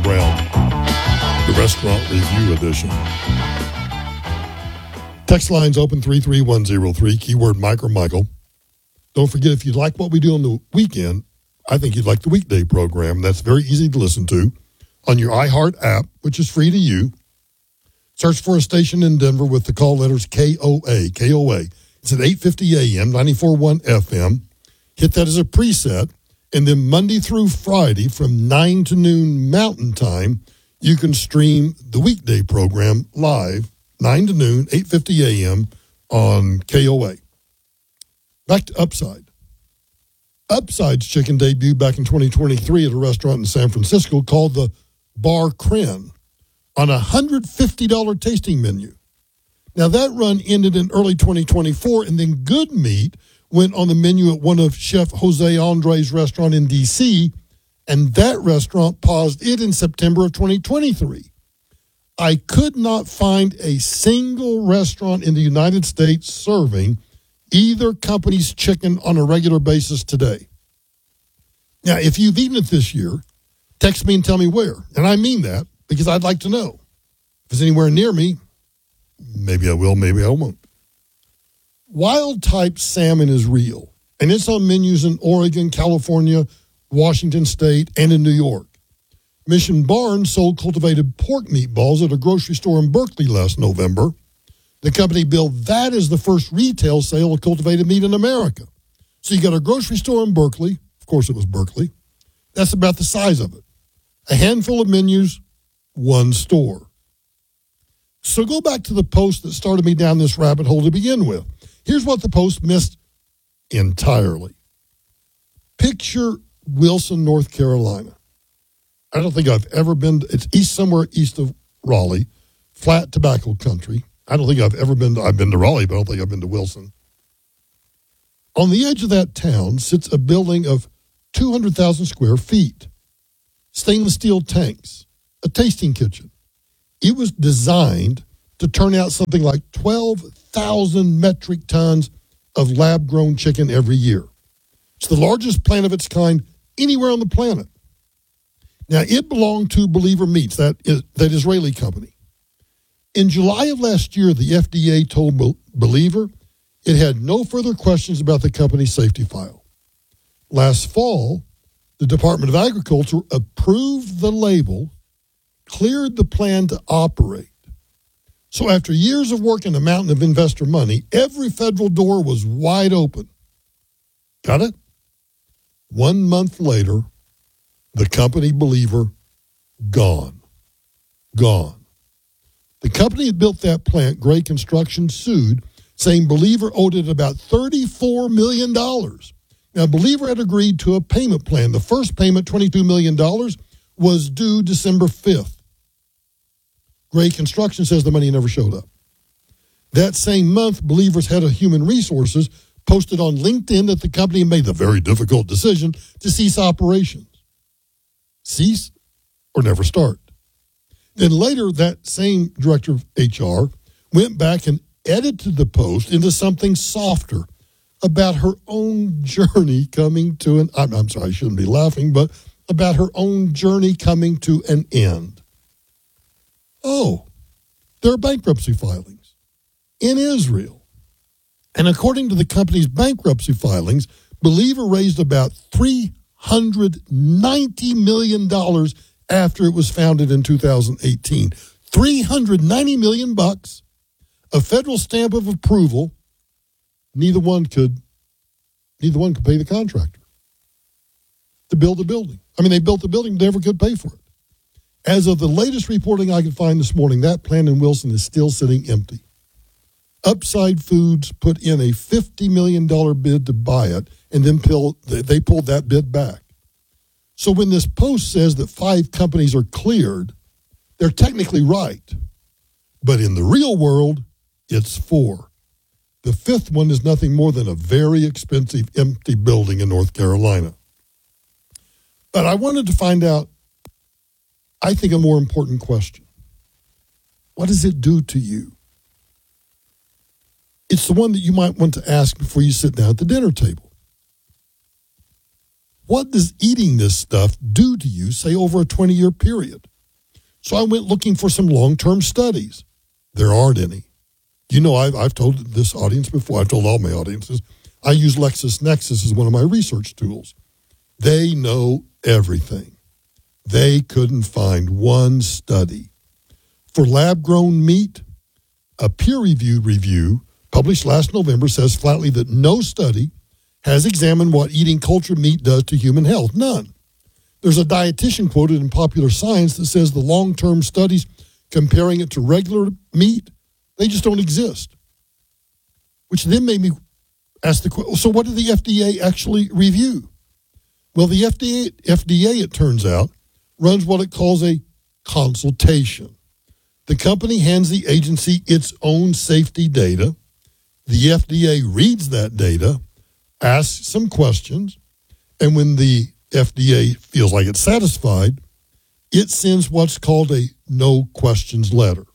Brown, the Restaurant Review Edition. Text lines open 33103, keyword Mike or Michael. Don't forget, if you like what we do on the weekend, I think you'd like the weekday program. That's very easy to listen to on your iHeart app, which is free to you. Search for a station in Denver with the call letters KOA. It's at 8:50 a.m., 94.1 FM. Hit that as a preset. And then Monday through Friday from 9 to noon Mountain Time, you can stream the weekday program live, 9 to noon, 8:50 a.m. on KOA. Back to Upside. Upside's chicken debuted back in 2023 at a restaurant in San Francisco called the Bar Cren on a $150 tasting menu. Now, that run ended in early 2024, and then Good Meat went on the menu at one of Chef Jose Andres' restaurant in D.C., and that restaurant paused it in September of 2023. I could not find a single restaurant in the United States serving either company's chicken on a regular basis today. Now, if you've eaten it this year, text me and tell me where. And I mean that because I'd like to know. If it's anywhere near me, maybe I will, maybe I won't. Wild type salmon is real, and it's on menus in Oregon, California, Washington State, and in New York. Mission Barn sold cultivated pork meatballs at a grocery store in Berkeley last November. The company billed that as the first retail sale of cultivated meat in America. So you got a grocery store in Berkeley. Of course, it was Berkeley. That's about the size of it. A handful of menus, one store. So go back to the post that started me down this rabbit hole to begin with. Here's what the post missed entirely. Picture Wilson, North Carolina. I don't think I've ever been, it's somewhere east of Raleigh, flat tobacco country. I don't think I've ever been I've been to Raleigh, but I don't think I've been to Wilson. On the edge of that town sits a building of 200,000 square feet, stainless steel tanks, a tasting kitchen. It was designed to turn out something like 12,000 metric tons of lab-grown chicken every year. It's the largest plant of its kind anywhere on the planet. Now, it belonged to Believer Meats, that Israeli company. In July of last year, the FDA told Believer it had no further questions about the company's safety file. Last fall, the Department of Agriculture approved the label, cleared the plan to operate. So after years of work and a mountain of investor money, every federal door was wide open. Got it? 1 month later, the company Believer, gone. The company that built that plant, Gray Construction, sued, saying Believer owed it about $34 million. Now, Believer had agreed to a payment plan. The first payment, $22 million, was due December 5th. Gray Construction says the money never showed up. That same month, Believer's head of human resources posted on LinkedIn that the company made the very difficult decision to cease operations. Cease or never start. Then later, that same director of HR went back and edited the post into something softer about her own journey coming to an, I'm sorry, I shouldn't be laughing, but about her own journey coming to an end. Oh, there are bankruptcy filings in Israel. And according to the company's bankruptcy filings, Believer raised about $390 million after it was founded in 2018. $390 million, a federal stamp of approval. Neither one could pay the contractor to build the building. I mean, they built the building, never could pay for it. As of the latest reporting I could find this morning, that plant in Wilson is still sitting empty. Upside Foods put in a $50 million bid to buy it, and then they pulled that bid back. So when this post says that 5 companies are cleared, they're technically right. But in the real world, it's 4. The 5th one is nothing more than a very expensive empty building in North Carolina. But I wanted to find out, I think, a more important question. What does it do to you? It's the one that you might want to ask before you sit down at the dinner table. What does eating this stuff do to you, say, over a 20-year period? So I went looking for some long-term studies. There aren't any. You know, I've told this audience before, I've told all my audiences, I use LexisNexis as one of my research tools. They know everything. They couldn't find one study. For lab-grown meat, a peer-reviewed review published last November says flatly that no study has examined what eating cultured meat does to human health. None. There's a dietitian quoted in Popular Science that says the long-term studies comparing it to regular meat, they just don't exist. Which then made me ask the question, so what did the FDA actually review? Well, the FDA, it turns out, runs what it calls a consultation. The company hands the agency its own safety data. The FDA reads that data, asks some questions, and when the FDA feels like it's satisfied, it sends what's called a no questions letter.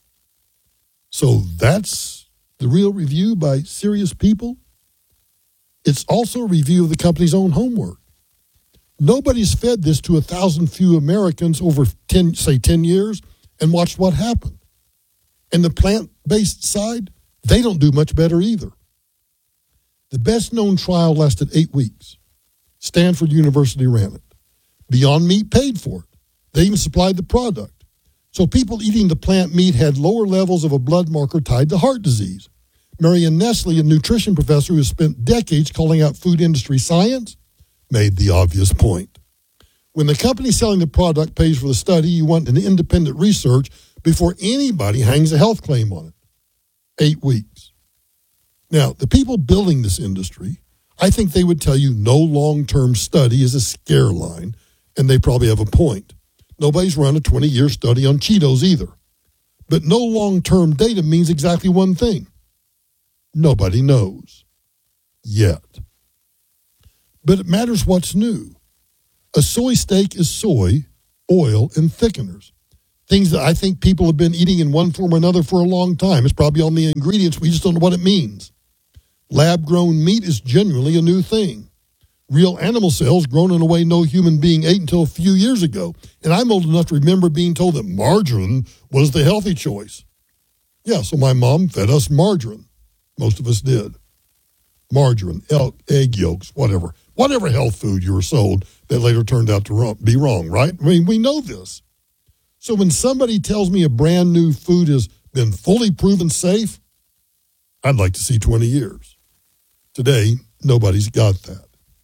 So that's the real review by serious people. It's also a review of the company's own homework. Nobody's fed this to 1,000 few Americans over 10 years and watched what happened. And the plant-based side, they don't do much better either. The best-known trial lasted 8 weeks. Stanford University ran it. Beyond Meat paid for it. They even supplied the product. So people eating the plant meat had lower levels of a blood marker tied to heart disease. Marion Nestle, a nutrition professor who has spent decades calling out food industry science, made the obvious point. When the company selling the product pays for the study, you want an independent research before anybody hangs a health claim on it. 8 weeks. Now, the people building this industry, I think they would tell you no long-term study is a scare line, and they probably have a point. Nobody's run a 20-year study on Cheetos either. But no long-term data means exactly one thing. Nobody knows. Yet. But it matters what's new. A soy steak is soy, oil, and thickeners. Things that I think people have been eating in one form or another for a long time. It's probably on the ingredients. We just don't know what it means. Lab-grown meat is genuinely a new thing. Real animal cells grown in a way no human being ate until a few years ago. And I'm old enough to remember being told that margarine was the healthy choice. Yeah, so my mom fed us margarine. Most of us did. Margarine, egg yolks, whatever. Whatever health food you were sold that later turned out to be wrong, right? I mean, we know this. So when somebody tells me a brand new food has been fully proven safe, I'd like to see 20 years. Today, nobody's got that.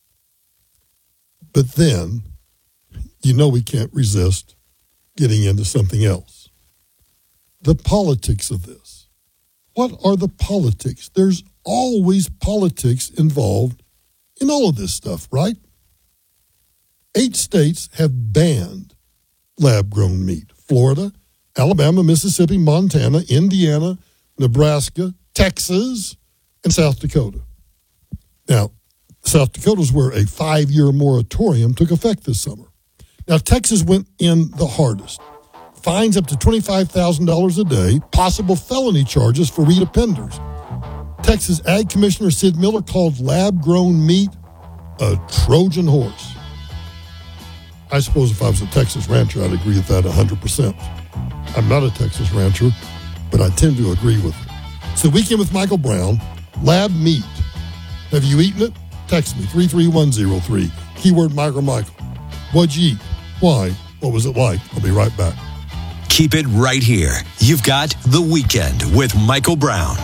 But then, you know we can't resist getting into something else. The politics of this. What are the politics? There's always politics involved in all of this stuff, right? 8 states have banned lab-grown meat. Florida, Alabama, Mississippi, Montana, Indiana, Nebraska, Texas, and South Dakota. Now, South Dakota is where a 5-year moratorium took effect this summer. Now, Texas went in the hardest. Fines up to $25,000 a day, possible felony charges for read offenders. Texas Ag Commissioner Sid Miller called lab-grown meat a Trojan horse. I suppose if I was a Texas rancher, I'd agree with that 100%. I'm not a Texas rancher, but I tend to agree with it. So Weekend with Michael Brown, lab meat. Have you eaten it? Text me, 33103, keyword Michael. What'd you eat? Why? What was it like? I'll be right back. Keep it right here. You've got The Weekend with Michael Brown.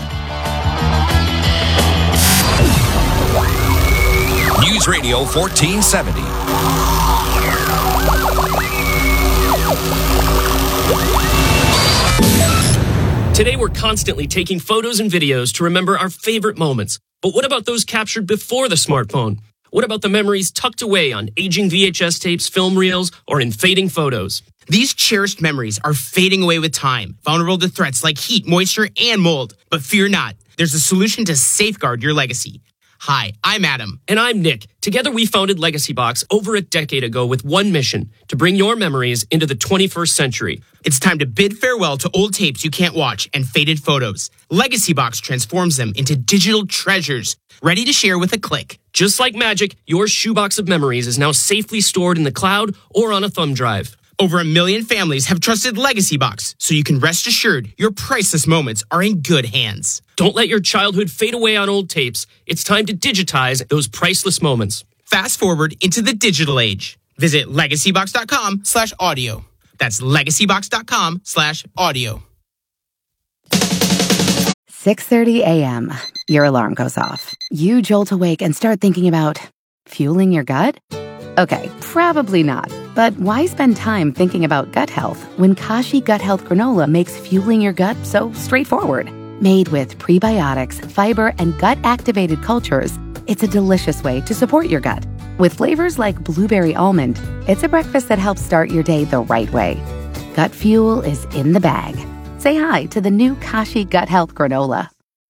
News Radio 1470. Today, we're constantly taking photos and videos to remember our favorite moments. But what about those captured before the smartphone? What about the memories tucked away on aging VHS tapes, film reels, or in fading photos? These cherished memories are fading away with time, vulnerable to threats like heat, moisture, and mold. But fear not, there's a solution to safeguard your legacy. Hi, I'm Adam. And I'm Nick. Together we founded Legacy Box over a decade ago with one mission, to bring your memories into the 21st century. It's time to bid farewell to old tapes you can't watch and faded photos. Legacy Box transforms them into digital treasures, ready to share with a click. Just like magic, your shoebox of memories is now safely stored in the cloud or on a thumb drive. Over 1 million families have trusted Legacy Box, so you can rest assured your priceless moments are in good hands. Don't let your childhood fade away on old tapes. It's time to digitize those priceless moments. Fast forward into the digital age. Visit legacybox.com/audio. That's legacybox.com/audio. 6:30 a.m. Your alarm goes off. You jolt awake and start thinking about fueling your gut? Okay, probably not. But why spend time thinking about gut health when Kashi Gut Health Granola makes fueling your gut so straightforward? Made with prebiotics, fiber, and gut-activated cultures, it's a delicious way to support your gut. With flavors like blueberry almond, it's a breakfast that helps start your day the right way. Gut fuel is in the bag. Say hi to the new Kashi Gut Health Granola.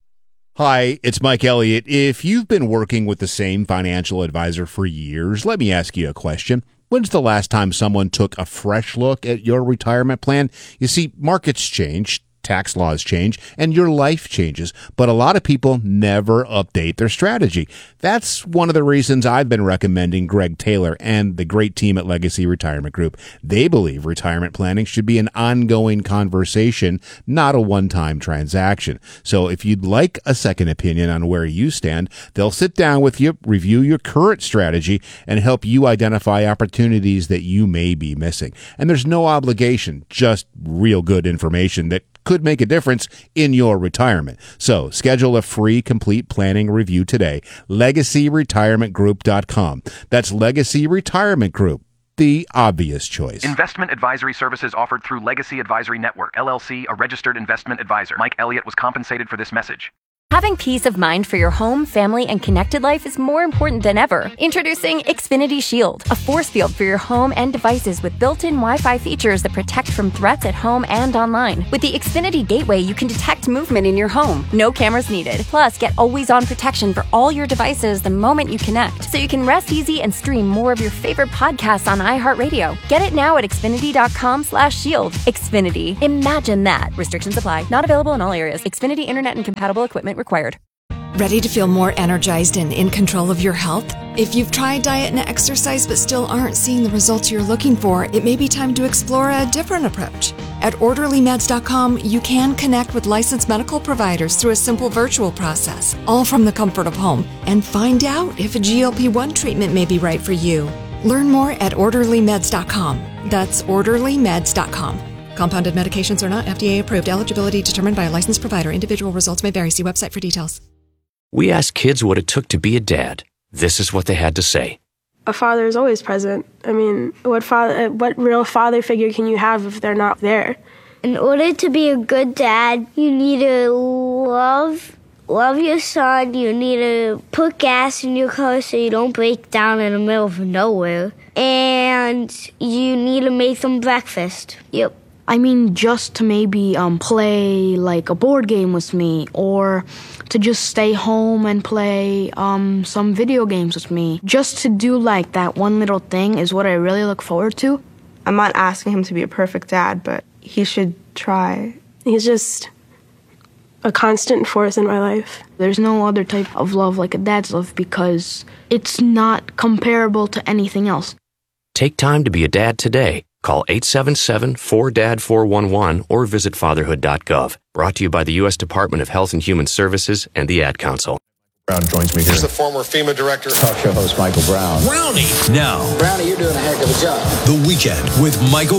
Hi, it's Mike Elliott. If you've been working with the same financial advisor for years, let me ask you a question. When's the last time someone took a fresh look at your retirement plan? You see, markets change, tax laws change, and your life changes, but a lot of people never update their strategy. That's one of the reasons I've been recommending Greg Taylor and the great team at Legacy Retirement Group. They believe retirement planning should be an ongoing conversation, not a one-time transaction. So if you'd like a second opinion on where you stand, they'll sit down with you, review your current strategy, and help you identify opportunities that you may be missing. And there's no obligation, just real good information that could make a difference in your retirement. So schedule a free complete planning review today. LegacyRetirementGroup.com. That's Legacy Retirement Group, the obvious choice. Investment advisory services offered through Legacy Advisory Network, LLC, a registered investment advisor. Mike Elliott was compensated for this message. Having peace of mind for your home, family, and connected life is more important than ever. Introducing Xfinity Shield, a force field for your home and devices with built-in Wi-Fi features that protect from threats at home and online. With the Xfinity Gateway, you can detect movement in your home. No cameras needed. Plus, get always-on protection for all your devices the moment you connect, so you can rest easy and stream more of your favorite podcasts on iHeartRadio. Get it now at Xfinity.com/shield. Xfinity. Imagine that. Restrictions apply. Not available in all areas. Xfinity Internet and compatible equipment required. Ready to feel more energized and in control of your health? If you've tried diet and exercise but still aren't seeing the results you're looking for, it may be time to explore a different approach. At OrderlyMeds.com, you can connect with licensed medical providers through a simple virtual process, all from the comfort of home, and find out if a GLP-1 treatment may be right for you. Learn more at OrderlyMeds.com. That's OrderlyMeds.com. Compounded medications are not FDA approved. Eligibility determined by a licensed provider. Individual results may vary. See website for details. We asked kids what it took to be a dad. This is what they had to say. A father is always present. I mean, what real father figure can you have if they're not there? In order to be a good dad, you need to love your son. You need to put gas in your car so you don't break down in the middle of nowhere. And you need to make them breakfast. Yep. I mean, just to maybe play like a board game with me, or to just stay home and play some video games with me. Just to do like that one little thing is what I really look forward to. I'm not asking him to be a perfect dad, but he should try. He's just a constant force in my life. There's no other type of love like a dad's love because it's not comparable to anything else. Take time to be a dad today. Call 877-4DAD-411 or visit fatherhood.gov. Brought to you by the U.S. Department of Health and Human Services and the Ad Council. Brown joins me here. He's the former FEMA director. Talk show host Michael Brown. Brownie. Now. Brownie, you're doing a heck of a job. The Weekend with Michael